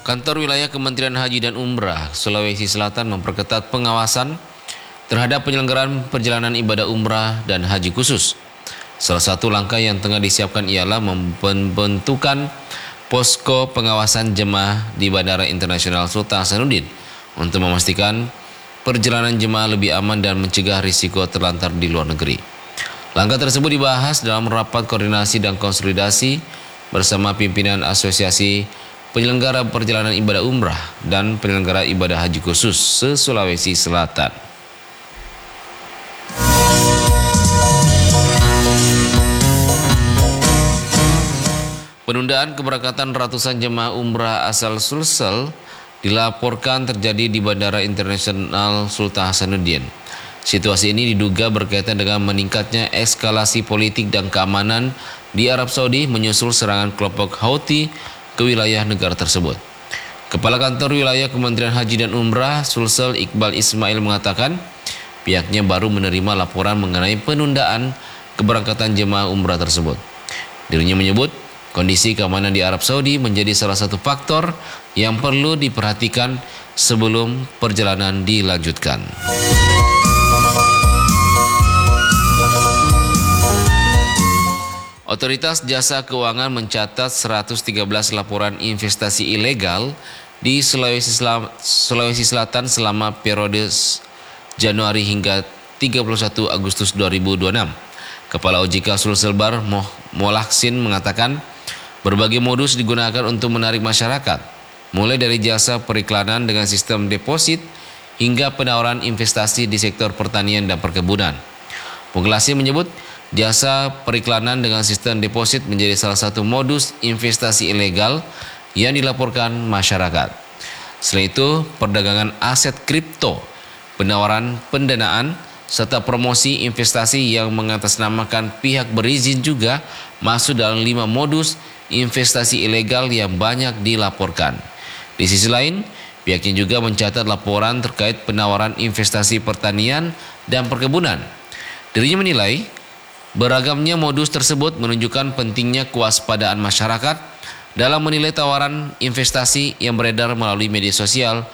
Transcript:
Kantor Wilayah Kementerian Haji dan Umrah Sulawesi Selatan memperketat pengawasan terhadap penyelenggaraan perjalanan ibadah umrah dan haji khusus. Salah satu langkah yang tengah disiapkan ialah membentukan posko pengawasan jemaah di Bandara Internasional Sultan Hasanuddin untuk memastikan perjalanan jemaah lebih aman dan mencegah risiko terlantar di luar negeri. Langkah tersebut dibahas dalam rapat koordinasi dan konsolidasi bersama pimpinan Asosiasi Penyelenggara Perjalanan Ibadah Umrah dan Penyelenggara Ibadah Haji Khusus se-Sulawesi Selatan. Penundaan keberangkatan ratusan jemaah umrah asal Sulsel dilaporkan terjadi di Bandara Internasional Sultan Hasanuddin. Situasi ini diduga berkaitan dengan meningkatnya eskalasi politik dan keamanan di Arab Saudi menyusul serangan kelompok Houthi ke wilayah negara tersebut. Kepala Kantor Wilayah Kementerian Haji dan Umrah Sulsel Iqbal Ismail mengatakan pihaknya baru menerima laporan mengenai penundaan keberangkatan jemaah umrah tersebut. Dirinya menyebut kondisi keamanan di Arab Saudi menjadi salah satu faktor yang perlu diperhatikan sebelum perjalanan dilanjutkan. Otoritas Jasa Keuangan mencatat 113 laporan investasi ilegal di Sulawesi Selatan selama periode Januari hingga 31 Agustus 2026. Kepala OJK Sulselbar Molaksin mengatakan berbagai modus digunakan untuk menarik masyarakat, mulai dari jasa periklanan dengan sistem deposit hingga penawaran investasi di sektor pertanian dan perkebunan. Molaksin menyebut jasa periklanan dengan sistem deposit menjadi salah satu modus investasi ilegal yang dilaporkan masyarakat. Selain itu, perdagangan aset kripto, penawaran pendanaan, serta promosi investasi yang mengatasnamakan pihak berizin juga masuk dalam 5 modus investasi ilegal yang banyak dilaporkan. Di sisi lain, pihaknya juga mencatat laporan terkait penawaran investasi pertanian dan perkebunan. Dirinya menilai beragamnya modus tersebut menunjukkan pentingnya kewaspadaan masyarakat dalam menilai tawaran investasi yang beredar melalui media sosial